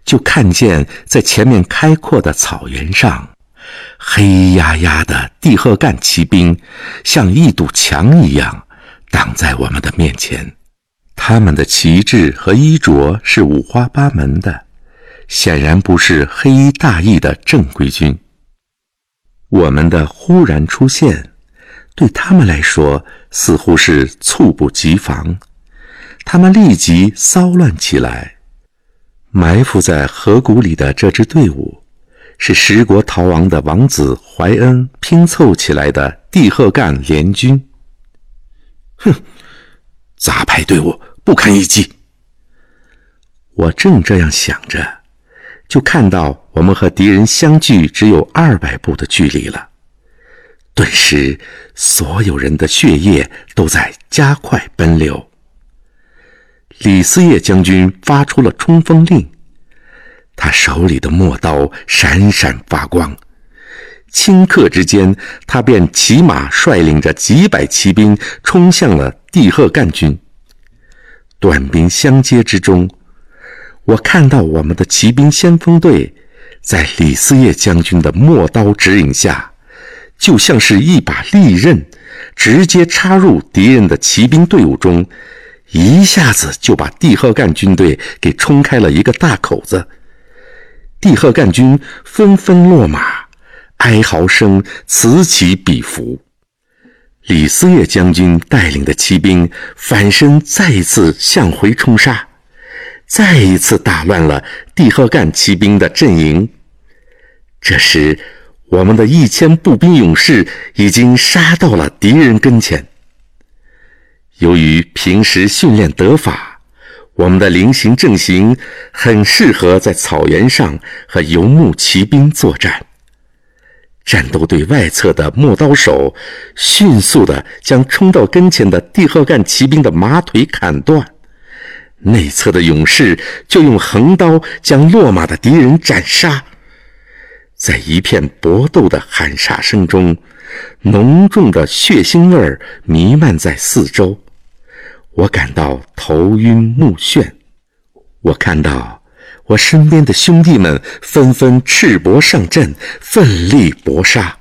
就看见在前面开阔的草原上，黑压压的地赫干骑兵像一堵墙一样挡在我们的面前。他们的旗帜和衣着是五花八门的，显然不是黑衣大义的正规军。我们的忽然出现对他们来说似乎是猝不及防，他们立即骚乱起来。埋伏在河谷里的这支队伍是十国逃亡的王子怀恩拼凑起来的地赫干联军。哼，杂牌队伍不堪一击。我正这样想着，就看到我们和敌人相距只有200步的距离了。顿时所有人的血液都在加快奔流。李嗣业将军发出了冲锋令，他手里的陌刀闪闪发光，顷刻之间他便骑马率领着几百骑兵冲向了地赫干军。短兵相接之中，我看到我们的骑兵先锋队在李嗣业将军的陌刀指引下，就像是一把利刃直接插入敌人的骑兵队伍中，一下子就把地赫干军队给冲开了一个大口子。地赫干军纷纷落马，哀嚎声此起彼伏。李嗣业将军带领的骑兵反身再一次向回冲杀，再一次打乱了地赫干骑兵的阵营。这时我们的1000步兵勇士已经杀到了敌人跟前。由于平时训练得法，我们的菱形阵型很适合在草原上和游牧骑兵作战。战斗队外侧的陌刀手迅速地将冲到跟前的地赫干骑兵的马腿砍断，内侧的勇士就用横刀将落马的敌人斩杀。在一片搏斗的喊杀声中，浓重的血腥味弥漫在四周，我感到头晕目眩。我看到我身边的兄弟们纷纷赤膊上阵，奋力搏杀。